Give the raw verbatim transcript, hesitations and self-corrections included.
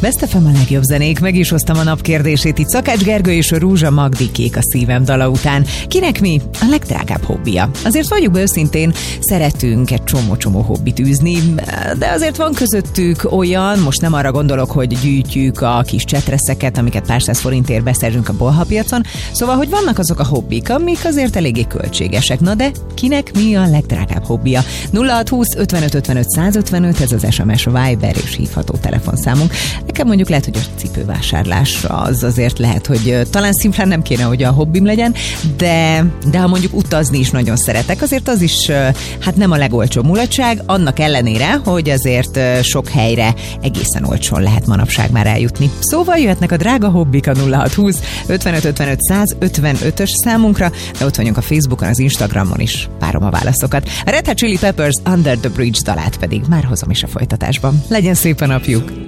Best ef em a legjobb zenék, meg is hoztam a nap kérdését itt Szakács Gergő és Rózsa Magdikék a szívem dala után. Kinek mi a legdrágább hobbija? Azért vagyunk őszintén, szeretünk egy csomó-csomó hobbit űzni, de azért van közöttük olyan, most nem arra gondolok, hogy gyűjtjük a kis csetreszeket, amiket pár száz forintért beszerzünk a bolhapiacon, szóval, hogy vannak azok a hobbik, amik azért eléggé költségesek. Na de kinek mi a legdrágább hobbija? nulla hat húsz ötvenöt ötvenöt százötvenöt, ez az es em es, Viber és hívható telefonszámunk. Nekem mondjuk lehet, hogy a cipővásárlás az azért lehet, hogy talán szimplán nem kéne, hogy a hobbim legyen, de, de ha mondjuk utazni is nagyon szeretek, azért az is hát nem a legolcsóbb mulatság, annak ellenére, hogy azért sok helyre egészen olcsón lehet manapság már eljutni. Szóval jöhetnek a drága hobbik a nulla hat húsz ötvenöt ötvenöt százötvenötös számunkra, de ott vagyunk a Facebookon, az Instagramon is. Várom a válaszokat. A Red Hot Chili Peppers Under the Bridge dalát pedig már hozom is a folytatásban. Legyen szép a napjuk!